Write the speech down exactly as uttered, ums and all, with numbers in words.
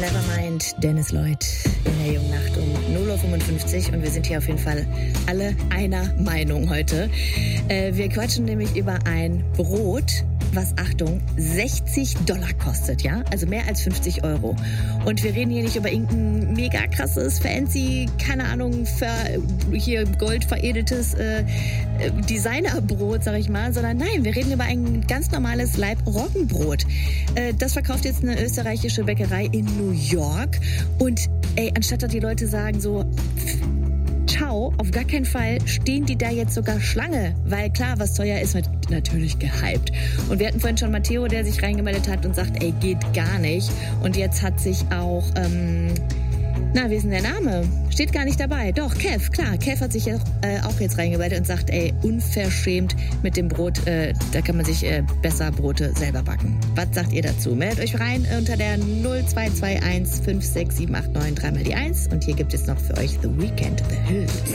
Nevermind, Dennis Lloyd in der jungen Nacht um null Uhr fünfundfünfzig und wir sind hier auf jeden Fall alle einer Meinung heute. Äh, wir quatschen nämlich über ein Brot, was, Achtung, sechzig Dollar kostet, ja? Also mehr als fünfzig Euro. Und wir reden hier nicht über irgendein mega krasses, fancy, keine Ahnung, ver, hier Gold veredeltes äh, Designerbrot, sag ich mal, sondern nein, wir reden über ein ganz normales Leib-Roggenbrot. Äh, das verkauft jetzt eine österreichische Bäckerei in New York und ey, anstatt dass die Leute sagen so, ciao, auf gar keinen Fall stehen die da jetzt sogar Schlange, weil klar, was teuer ist, wird natürlich gehypt. Und wir hatten vorhin schon Matteo, der sich reingemeldet hat und sagt, ey, geht gar nicht. Und jetzt hat sich auch, ähm, na, wie ist denn der Name? Steht gar nicht dabei. Doch, Kev, klar. Kev hat sich auch, äh, auch jetzt reingemeldet und sagt, ey, unverschämt mit dem Brot, äh, da kann man sich äh, besser Brote selber backen. Was sagt ihr dazu? Meldet euch rein unter der null zwei zwei eins fünf sechs sieben acht neun drei mal die eins und hier gibt es noch für euch The Weeknd, The Hills.